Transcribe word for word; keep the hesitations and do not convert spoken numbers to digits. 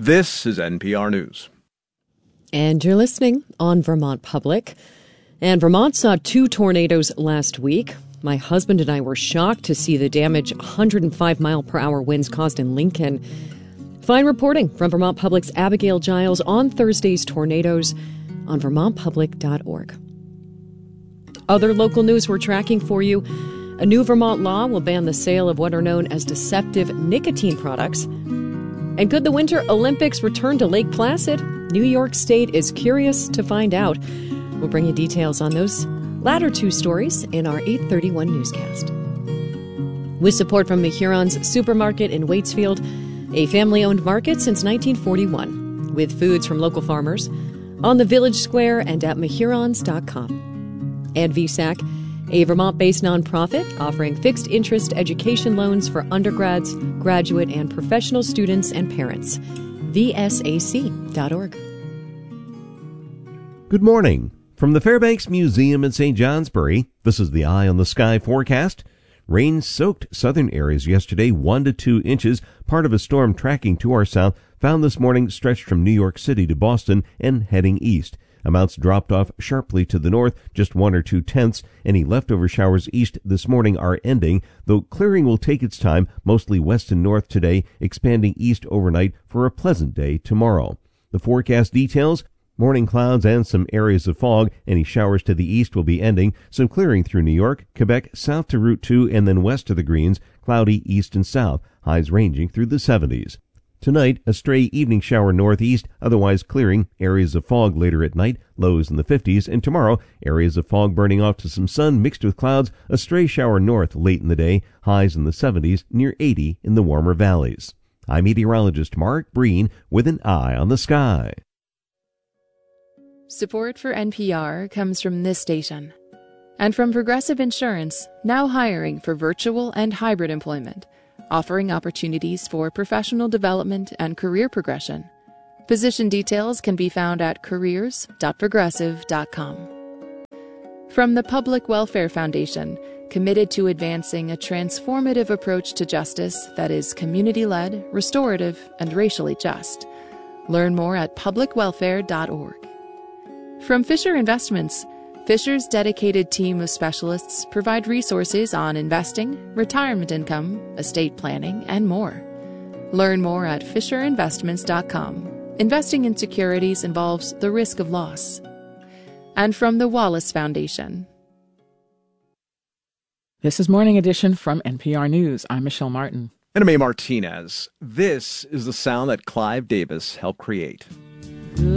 This is N P R News. And you're listening on Vermont Public. And Vermont saw two tornadoes last week. My husband and I were shocked to see the damage one hundred five mile per hour winds caused in Lincoln. Find reporting from Vermont Public's Abigail Giles on Thursday's tornadoes on vermont public dot org. Other local news we're tracking for you. A new Vermont law will ban the sale of what are known as deceptive nicotine products. And could the Winter Olympics return to Lake Placid? New York State is curious to find out. We'll bring you details on those latter two stories in our eight thirty-one newscast. With support from Mehurons Supermarket in Waitsfield, a family-owned market since nineteen forty-one, with foods from local farmers, on the Village Square and at mehurons dot com. And V SAC, a Vermont-based nonprofit offering fixed-interest education loans for undergrads, graduate, and professional students and parents. V S A C dot org. Good morning. From the Fairbanks Museum in Saint Johnsbury, this is the Eye on the Sky forecast. Rain soaked southern areas yesterday, one to two inches. Part of a storm tracking to our south found this morning stretched from New York City to Boston and heading east. Amounts dropped off sharply to the north, just one or two tenths. Any leftover showers east this morning are ending, though clearing will take its time, mostly west and north today, expanding east overnight for a pleasant day tomorrow. The forecast details: morning clouds and some areas of fog. Any showers to the east will be ending. Some clearing through New York, Quebec, south to Route two, and then west to the Greens. Cloudy east and south. Highs ranging through the seventies. Tonight, a stray evening shower northeast, otherwise clearing. Areas of fog later at night, lows in the fifties. And tomorrow, areas of fog burning off to some sun mixed with clouds. A stray shower north late in the day, highs in the seventies, near eighty in the warmer valleys. I'm meteorologist Mark Breen with an eye on the sky. Support for N P R comes from this station and from Progressive Insurance, now hiring for virtual and hybrid employment, offering opportunities for professional development and career progression. Position details can be found at careers dot progressive dot com. From the Public Welfare Foundation, committed to advancing a transformative approach to justice that is community-led, restorative, and racially just. Learn more at public welfare dot org. From Fisher Investments, Fisher's dedicated team of specialists provide resources on investing, retirement income, estate planning, and more. Learn more at fisher investments dot com. Investing in securities involves the risk of loss. And from the Wallace Foundation. This is Morning Edition from N P R News. I'm Michelle Martin. And I'm A. Martinez. This is the sound that Clive Davis helped create.